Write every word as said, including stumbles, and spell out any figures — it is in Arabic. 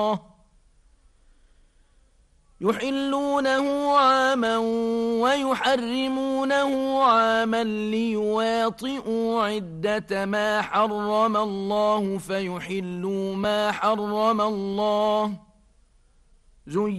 يحلونه عاما ويحرمونه عاما ليواطئوا عدة ما حرم الله فيحلوا ما حرم الله.